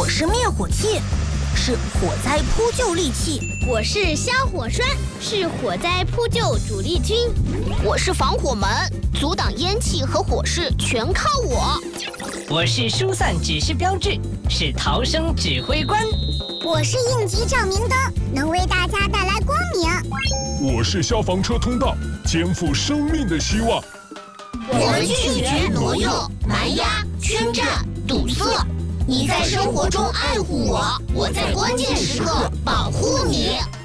我是灭火器，是火灾扑救利器。 我是消火栓，是火灾扑救主力军。 我是防火门，阻挡烟气和火势全靠我。 我是疏散指示标志，是逃生指挥官。 我是应急照明灯，能为大家带来光明。 我是消防车通道，肩负生命的希望。 我们拒绝挪用、埋压、圈占、堵塞。你在生活中爱护我，我在关键时刻保护你。